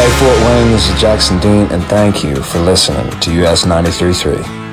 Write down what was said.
Hey, Fort Wayne, this is Jackson Dean, and thank you for listening to US 93.3.